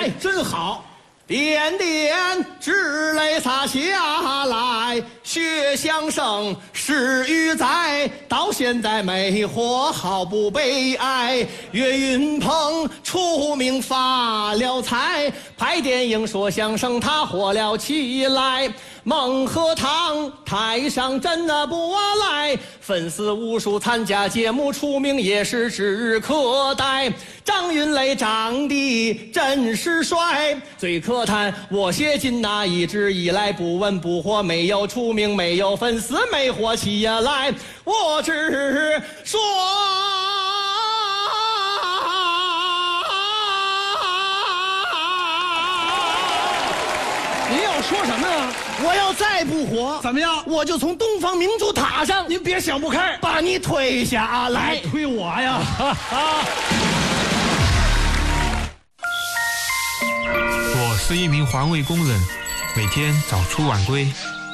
哎，真好。点点之泪洒下来，血相生，世与在，到现在没活，好不悲哀。岳云鹏出名发了财，拍电影说相声他火了起来。孟鹤堂台上真的不赖，粉丝无数参加节目出名也是指可待。张云雷长得真是帅，最可叹我写进那一直以来不温不火，没有出名，没有粉丝，没火起来。我只说您要说什么呀？ 我要再不火， 怎么样？ 我就从东方明珠塔上， 您别想不开， 把你推下来。 推我呀！ 我是一名环卫工人，每天早出晚归。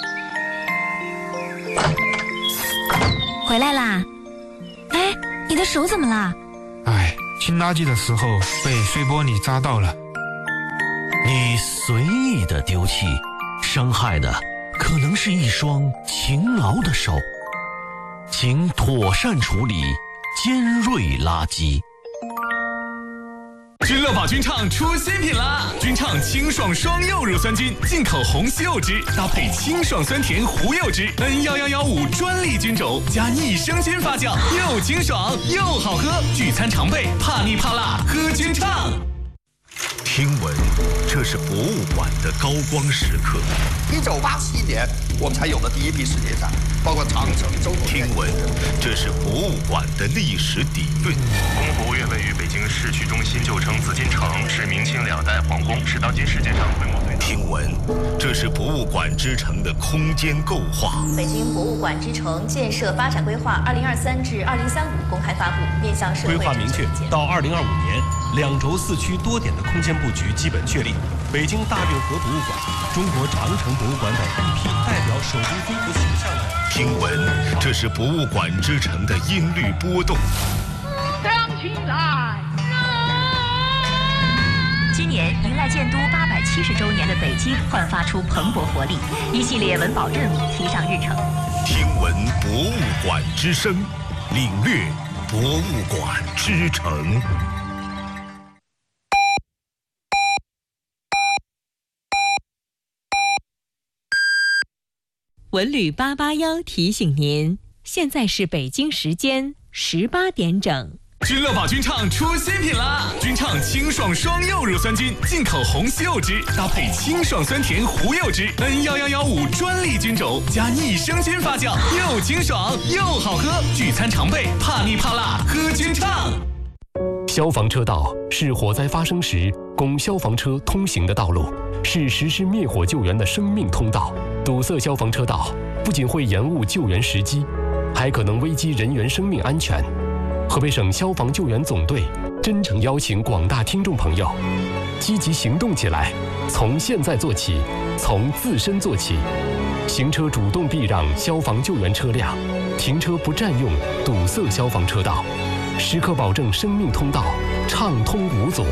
回来啦！哎，你的手怎么了？ 哎，清垃圾的时候被碎玻璃扎到了。 你随意的丢弃，伤害的可能是一双勤劳的手，请妥善处理尖锐垃圾。 君乐宝君畅出新品啦！君畅清爽双柚乳酸菌，进口红西柚汁，搭配清爽酸甜胡柚汁 ，N11115专利菌种，加益生菌发酵，又清爽又好喝，聚餐常备，怕腻怕辣，喝君畅。 听闻这是博物馆的高光时刻。 1987年，我们才有了第一批世界展，包括长城、周口。 听闻这是博物馆的历史底蕴。 故宫博物院位于北京市区中心，旧称紫禁城，是明清两代皇宫，是当今世界上规模最大。 听闻这是博物馆之城的空间构划。 北京博物馆之城建设发展规划2023至2035公开发布，面向社会。 规划明确，到2025年，2轴4区多点的空间布局基本确立。北京大运河博物馆、中国长城博物馆等一批代表手工风格形象的。 听闻这是博物馆之城的音律波动。 亮起来！ 今年迎来建都870周年的北京，焕发出蓬勃活力，一系列文保任务提上日程。 听闻博物馆之声，领略博物馆之城。 文旅881提醒您，现在是北京时间18点整。 君乐宝君畅出新品啦！君畅清爽双柚乳酸菌，进口红西柚汁，搭配清爽酸甜胡柚汁 ，N11115专利菌种，加益生菌发酵，又清爽又好喝，聚餐常备，怕腻怕辣，喝君畅。 消防车道是火灾发生时供消防车通行的道路，是实施灭火救援的生命通道。堵塞消防车道不仅会延误救援时机，还可能危及人员生命安全。河北省消防救援总队真诚邀请广大听众朋友积极行动起来，从现在做起，从自身做起。行车主动避让消防救援车辆，停车不占用堵塞消防车道，时刻保证生命通道畅通无阻。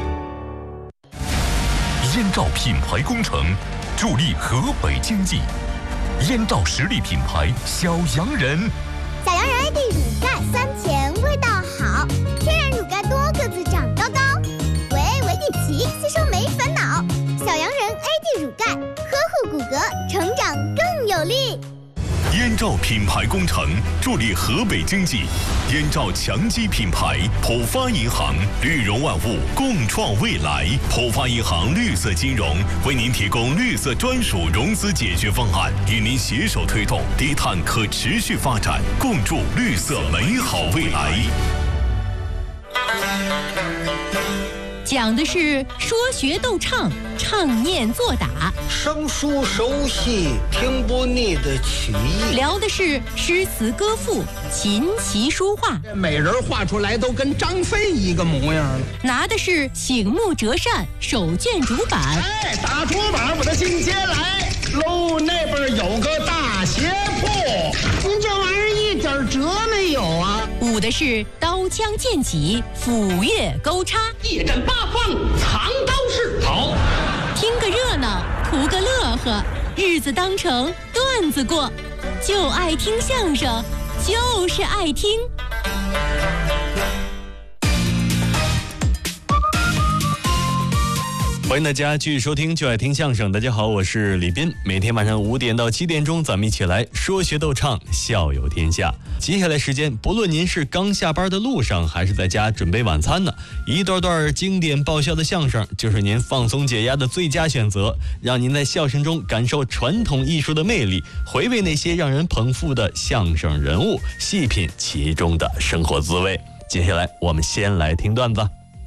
燕赵品牌工程助力河北经济。燕赵实力品牌小洋人， 小洋人的乳盖酸甜味道好，天然乳盖多个子长高高，围一起吸收没烦恼。小洋人 AD 乳盖呵护骨骼，成长更有力。 燕赵品牌工程助力河北经济。燕赵强基品牌，浦发银行，绿融万物，共创未来。浦发银行绿色金融为您提供绿色专属融资解决方案，与您携手推动低碳可持续发展，共筑绿色美好未来。 讲的是说学逗唱，唱念做打， 生疏熟悉，听不腻的曲艺。 聊的是诗词歌赋，琴棋书画。 美人画出来都跟张飞一个模样了。 拿的是醒目折扇，手卷竹板。 哎，打竹板我的进阶来喽，那边有个大鞋铺。您这玩意儿一点辙没有啊！ 舞的是刀枪剑戟，斧钺钩叉， 夜战八方藏刀式。 呵，日子当成段子过，就爱听相声，就是爱听。 欢迎大家继续收听就爱听相声。大家好，我是李斌。每天晚上5点到7点钟，咱们一起来说学逗唱，笑有天下。接下来时间，不论您是刚下班的路上，还是在家准备晚餐呢，一段段经典爆笑的相声就是您放松解压的最佳选择，让您在笑声中感受传统艺术的魅力，回味那些让人捧腹的相声人物，细品其中的生活滋味。接下来我们先来听段子。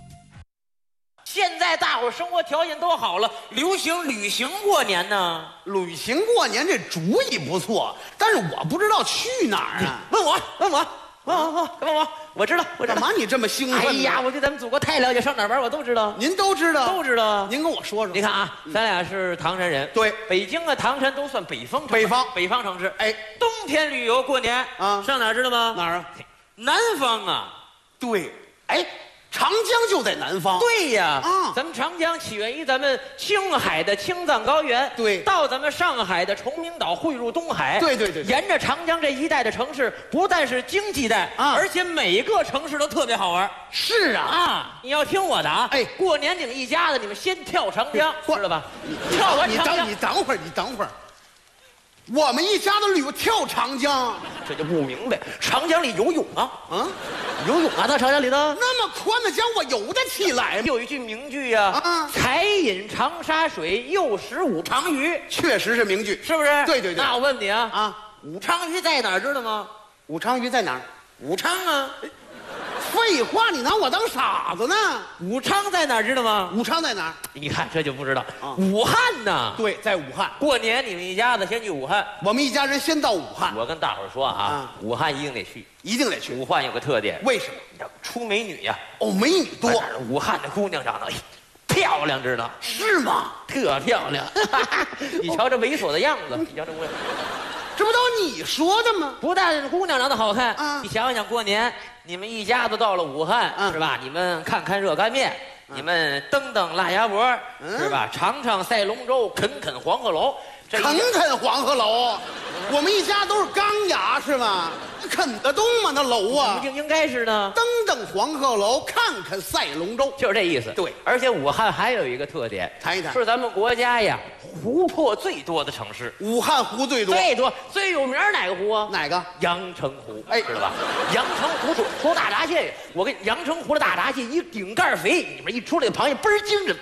现在大伙儿生活条件都好了，流行旅行过年呢。 旅行过年这主意不错，但是我不知道去哪儿啊。 问我，我知道。 干嘛你这么兴奋？ 哎呀，我对咱们祖国太了解，上哪儿玩我都知道。 您都知道？ 都知道。 您跟我说说。 你看啊，咱俩是唐山人。 对， 北京啊，唐山都算北方城市。 哎， 冬天旅游过年啊，上哪儿知道吗？ 哪儿啊？ 南方啊。 对，哎。长江就在南方。 对呀，咱们长江起源于咱们青海的青藏高原， 对， 到咱们上海的崇明岛汇入东海， 对。 沿着长江这一带的城市，不但是经济带啊，而且每个城市都特别好玩。 是啊， 你要听我的啊，哎，过年你们一家子，你们先跳长江，知道吧？跳完长江， 你等会儿。我们一家子旅游跳长江， 这就不明白。长江里游泳啊，游泳啊，到长江里头那么宽的江，我游得起来吗？ 有一句名句呀，才饮长沙水，又食五常鱼， 确实是名句， 是不是？ 对。 那我问你啊，五常鱼在哪儿知道吗？ 五常鱼在哪儿？ 武昌啊。 废话，你拿我当傻子呢？ 武昌在哪儿知道吗？ 武昌在哪儿？ 你看这就不知道。武汉呢？ 对，在武汉。 过年你们一家子先去武汉， 我们一家人先到武汉。 我跟大伙儿说啊，武汉一定得去， 一定得去。 武汉有个特点， 为什么？ 出美女呀！ 哦，美女多。 武汉的姑娘长得漂亮，知道？ 是吗？ 特漂亮。你瞧这猥琐的样子，你瞧这姑娘。 这不都你说的吗？ 不但姑娘长得好看啊，你想想过年你们一家子到了武汉，是吧？你们看热干面，你们蹬腊鸭脖，是吧？尝赛龙舟，啃黄鹤楼， 啃黄鹤楼，我们一家都是钢牙是吧？啃得动吗？那楼啊， 应该是呢。 蹬黄鹤楼，看赛龙舟， 就是这意思。 对， 而且武汉还有一个特点， 谈一谈， 是咱们国家呀湖泊最多的城市。 武汉湖最多， 最有名哪个湖啊？ 哪个？ 阳澄湖，哎，知道吧？阳澄湖出大闸蟹，我跟阳澄湖的大闸蟹一顶盖肥，里面一出来的螃蟹倍儿精神，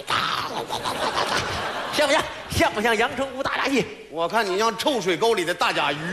像不像阳澄湖大闸蟹？ 我看你像臭水沟里的大甲鱼。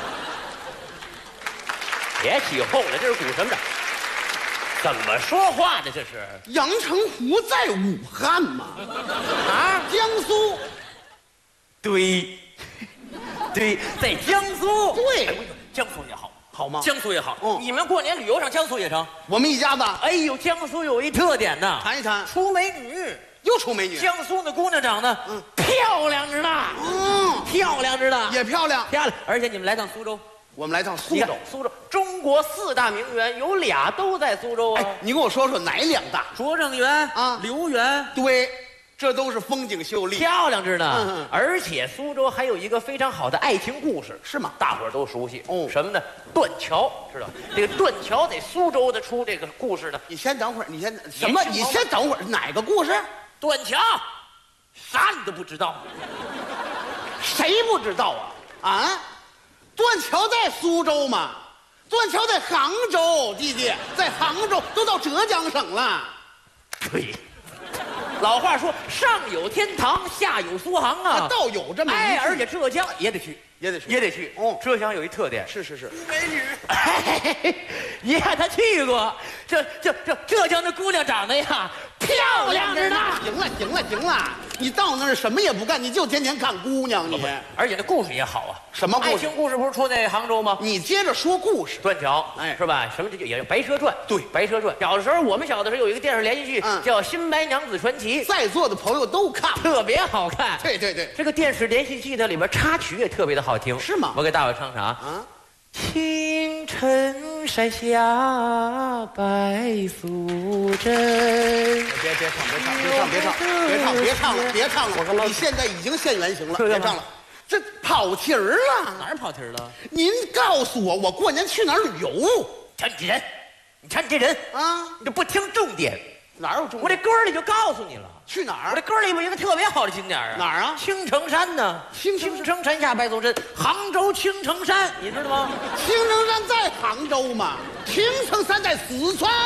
别起哄了，这是鼓什么？怎么说话的？这是阳澄湖在武汉吗？ 啊， 江苏。 对，在江苏。 对， 江苏也好， 好吗？ 江苏也好。你们过年旅游上江苏也成？ 我们一家子。 哎呦，江苏有一特点呐， 谈一谈。 出美女， 又出美女。 江苏的姑娘长得漂亮着呢，漂亮着呢， 也漂亮。 而且你们来趟苏州。 我们来趟苏州， 中国4大名园有俩都在苏州啊！ 哎，你跟我说说哪2大？ 拙政园啊，留园。 对，这都是风景秀丽， 漂亮着呢。而且苏州还有一个非常好的爱情故事， 是吗？ 大伙儿都熟悉。什么呢？断桥，知道？这个断桥在苏州的出这个故事呢。 你先等会儿，你先等会儿，哪个故事？ 断桥，啥你都不知道？ 谁不知道啊？啊？断桥在苏州吗？断桥在杭州，弟弟，在杭州都到浙江省了。 对，老话说上有天堂，下有苏杭啊， 倒有这么一句。 哎，而且浙江也得去。 也得去。 浙江有一特点， 是美女。你看他去过，这浙江的姑娘长得呀漂亮着呢。 行了，你到那儿什么也不干，你就天天看姑娘你。 而且那故事也好啊。 什么故事？ 爱情故事不是出在杭州吗？ 你接着说故事。 断桥，是吧？什么这也《白蛇传》。对，《白蛇传》。小的时候，我们小的时候有一个电视连续剧叫《新白娘子传奇》， 在座的朋友都看， 特别好看。 对。 这个电视连续剧的里边插曲也特别的好听， 是吗？ 我给大伙唱唱啊。 青城山下白素贞。 别唱了！你现在已经现原形了，别唱了，这跑题儿了。 哪儿跑题儿了？ 您告诉我过年去哪儿旅游？ 瞧你这人，你看你这人啊，你就不听重点。 哪有重点？ 我这歌里就告诉你了。 去哪儿？ 我这歌里有一个特别好的景点啊。 哪儿啊？ 青城山呢？青城山下白素贞，杭州青城山，你知道吗？ 青城山在杭州嘛？青城山在四川。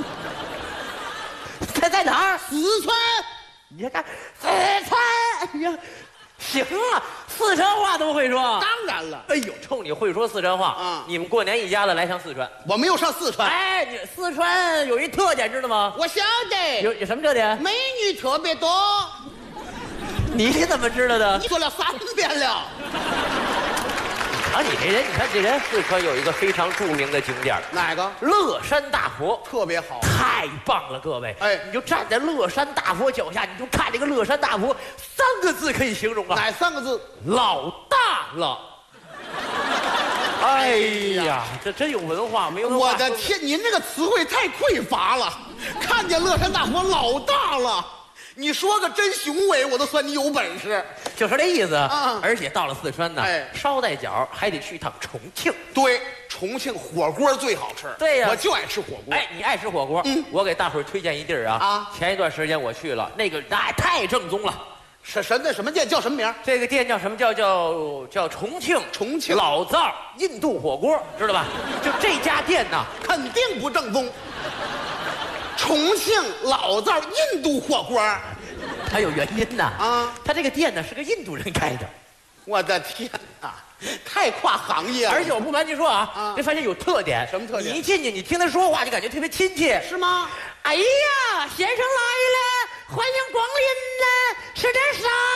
它在哪儿？ 四川。 你看，四川，哎呀，行啊，四川话都会说。 当然了。 哎呦，冲你会说四川话啊！你们过年一家子来趟四川。 我没有上四川。 哎，你四川有一特点，知道吗？ 我晓得。 有什么特点？ 美女特别多。 你怎么知道的？ 你说了3遍了。 你看这人，四川有一个非常著名的景点， 哪个？ 乐山大佛， 特别好， 太棒了，各位！ 哎， 你就站在乐山大佛脚下，你就看这个乐山大佛，3个字可以形容啊。 哪3个字？ 老大了。哎呀，这真有文化，没有文化。 我的天，您这个词汇太匮乏了。看见乐山大佛老大了。你说个真雄伟，我都算你有本事， 就是这意思啊！而且到了四川呢，捎带脚还得去趟重庆。 对，重庆火锅最好吃。 对呀， 我就爱吃火锅。 哎，你爱吃火锅？我给大伙儿推荐一地儿啊！前一段时间我去了，那个太正宗了。 什么店？叫什么名？ 这个店叫什么？叫重庆老灶印度火锅，知道吧？就这家店呢， 肯定不正宗。重庆老灶印度火锅， 它有原因呐啊！它这个店呢是个印度人开的， 我的天哪，太跨行业了！ 而且我不瞒您说啊，这发现有特点。 什么特点？ 你一进去，你听他说话就感觉特别亲切， 是吗？ 哎呀，先生来了，欢迎光临呢，吃点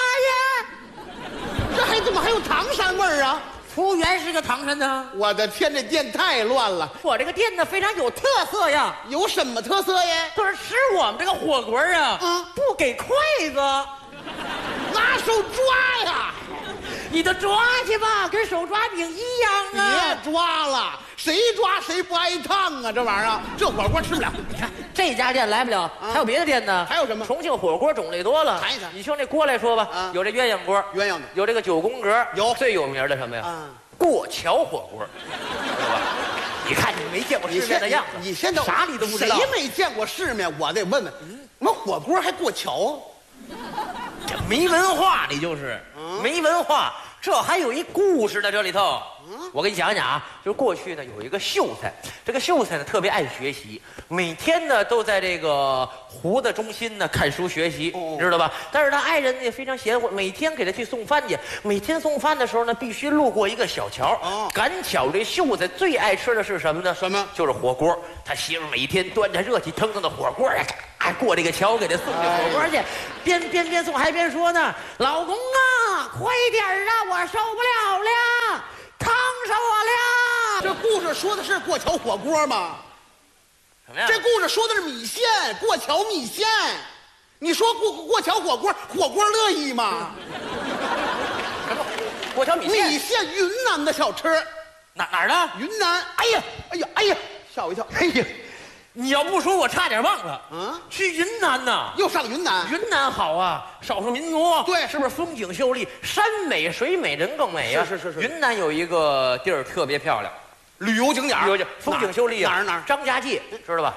啥呀？ 这怎么还有唐山味儿啊？ 服务员是个唐山的。 我的天，这店太乱了。 我这个店呢非常有特色呀。 有什么特色呀？ 就是吃我们这个火锅啊，不给筷子， 拿手抓呀。 你就抓去吧，跟手抓饼一样啊。别抓了，谁抓谁不挨烫啊？这玩意儿，这火锅吃不了。 你看这家店来不了，还有别的店呢。 还有什么？ 重庆火锅种类多了。 谈一谈。 你就那锅来说吧，有这鸳鸯锅， 鸳鸯的， 有这个9宫格， 有最有名的什么呀？过桥火锅，知道吧？你看你没见过世面的样子， 你现在啥你都不知道。 谁没见过世面？我得问问，怎么火锅还过桥？ 这没文化，你就是没文化。这还有一故事呢，这里头，我给你讲讲啊，就是过去呢有一个秀才，这个秀才呢特别爱学习，每天呢都在这个湖的中心呢看书学习，知道吧？但是他爱人呢也非常贤惠，每天给他去送饭去。每天送饭的时候呢，必须路过一个小桥。赶巧这秀才最爱吃的是什么呢？ 什么？ 就是火锅。他媳妇每天端着热气腾腾的火锅啊，过这个桥给他送这火锅去，边送还边说呢：“老公啊，快点啊，我受不了了，烫死我了！” 这故事说的是过桥火锅吗？ 什么呀？ 这故事说的是米线，过桥米线。你说过桥火锅，火锅乐意吗？ 什么？过桥米线？ 米线，云南的小吃。 哪儿的？ 云南。哎呀，吓我一跳！ 哎呀，你要不说我差点忘了。去云南呐， 又上云南。 云南好啊，少数民族。 对， 是不是风景秀丽，山美水美，人更美呀？ 是。 云南有一个地儿特别漂亮， 旅游景点， 风景秀丽啊。 哪儿？ 张家界，知道吧？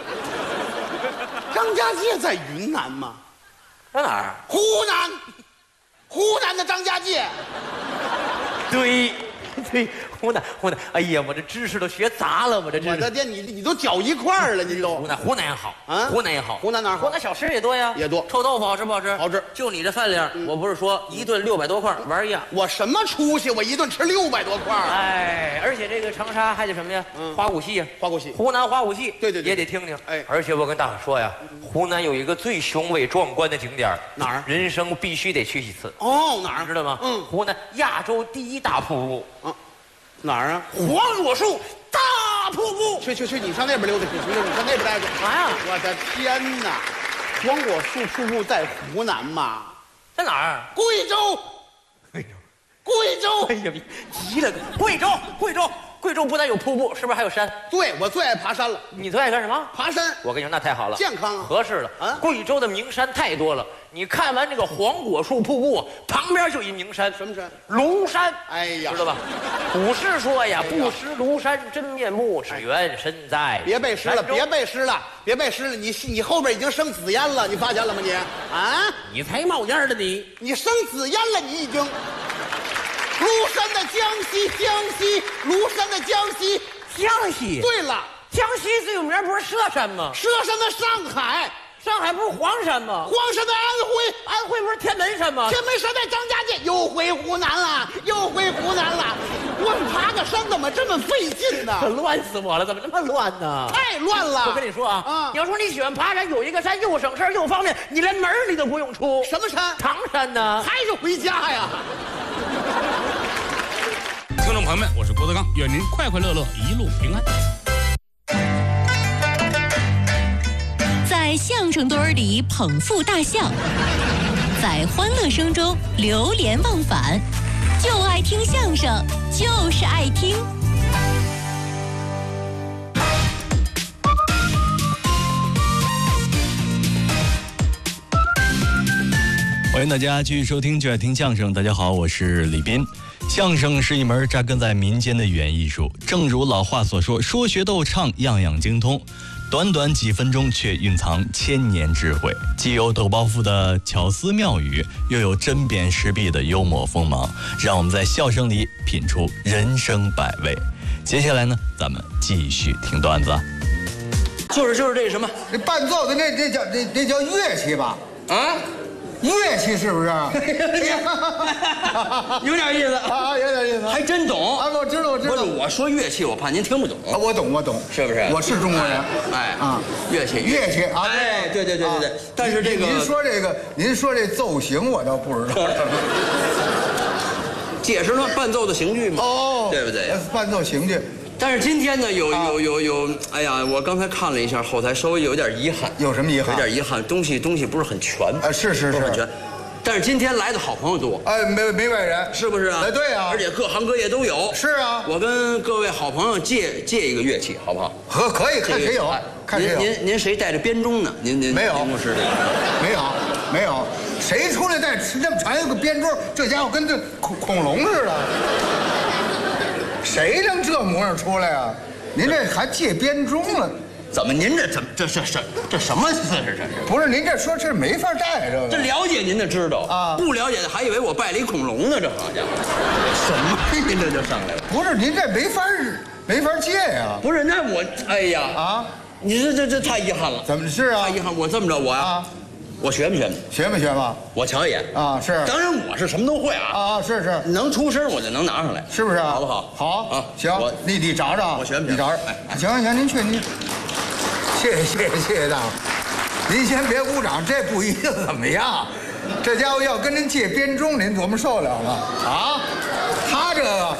张家界在云南吗？ 在哪儿？ 湖南的张家界。 对，湖南。哎呀，我这知识都学杂了，我的天，你都搅一块儿了，你都。 湖南好啊，湖南也好。 湖南哪儿好？ 湖南小吃也多呀， 也多。 臭豆腐好吃不好吃？ 好吃。 就你这饭量，我不是说一顿600多块玩一样。 我什么出息？我一顿吃600多块。 哎，而且这个长沙还得什么呀？花鼓戏呀， 花鼓戏。 湖南花鼓戏， 对， 也得听听。 哎， 而且我跟大伙说呀，湖南有一个最雄伟壮观的景点， 哪儿？ 人生必须得去一次。 哪儿？ 知道吗？湖南亚洲第1大瀑布。 哪儿啊？ 黄果树大瀑布。 去，你上那边溜达去，你上那边待着。 啥呀？ 我的天哪！黄果树瀑布在湖南吗？ 在哪儿？ 贵州。 哎呀，急了！贵州， 贵州不但有瀑布，是不是还有山？ 对，我最爱爬山了。 你最爱干什么？ 爬山。 我跟你说，那太好了， 健康啊， 合适了啊！贵州的名山太多了。你看完这个黄果树瀑布，旁边就一名山， 什么山？ 庐山。 哎呀， 知道吧？古诗说呀，不识庐山真面目，是缘身在。 别背诗了，别背诗了，别背诗了！你后边已经生紫烟了，你发现了吗你？啊， 你才冒烟的你生紫烟了，你已经。庐山的江西，庐山的江西。对了， 江西最有名不是佘山吗？ 佘山的上海。 上海不是黄山吗？ 黄山的安徽不是天门山吗？ 天门山在张家界，又回湖南了。我爬个山怎么这么费劲呢？ 乱死我了，怎么这么乱呢？ 太乱了！ 我跟你说啊，你要说你喜欢爬山，有一个山又省事又方便，你连门你都不用出。 什么山？ 唐山呢？ 还是回家呀？ 听众朋友们，我是郭德纲，愿您快快乐乐，一路平安。 在相声堆儿里捧腹大笑，在欢乐声中流连忘返，就爱听相声，就是爱听。 欢迎大家继续收听就爱听相声。大家好，我是李斌。相声是一门扎根在民间的语言艺术，正如老话所说，说学逗唱，样样精通。短短几分钟，却蕴藏千年智慧，既有抖包袱的巧思妙语，又有针砭时弊的幽默锋芒，让我们在笑声里品出人生百味。接下来呢，咱们继续听段子。 就是这什么， 这伴奏的那叫乐器吧？ 啊？ 乐器是不是？ 有点意思啊，有点意思， 还真懂啊！我知道。 不是我说乐器，我怕您听不懂。 我懂， 是不是？ 我是中国人。 哎啊，乐器啊！ 哎，对。但是这个您说这奏型，我倒不知道。 解释了伴奏的形句嘛？ 哦， 对不对？ 伴奏形句。 但是今天呢，有，哎呀，我刚才看了一下后台，稍微有点遗憾。 有什么遗憾？ 有点遗憾，东西不是很全。 是， 不是很全。但是今天来的好朋友多。 哎，没外人， 是不是啊？ 哎，对啊。 而且各行各业都有。 是啊。 我跟各位好朋友借一个乐器，好不好？ 可以，看谁有。看谁有。 您谁带着编钟呢？您没有。 不是没有。谁出来带这么长一个编钟？这家伙跟这恐龙似的。谁能这模样出来啊？您这还借编钟了？ 怎么？您这什么姿势？这是？ 不是您这说这没法带这个。 这了解您的知道啊，不了解的还以为我拜了一恐龙呢。这好家伙，什么？您这就上来了？ 不是您这没法借呀。 不是那我哎呀啊！你这太遗憾了。 怎么是啊？ 太遗憾！我这么着我呀。我学不学吧？我瞧一眼啊！是， 当然我是什么都会啊！ 是， 能出声我就能拿上来， 是不是？ 好不好？ 好啊！行，你找找， 我学不学？ 你找找。行，您去您。谢谢大伙。您先别鼓掌，这不一定怎么样。这家伙要跟您借编钟，您琢磨受了啊？他这个。